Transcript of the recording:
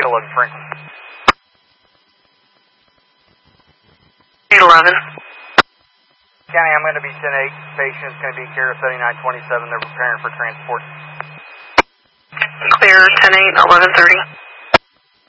11 Franklin. 811. County, I'm going to be 10-8. Patient's going to be care of 7927. They're preparing for transport. Clear 10-8, 11:30.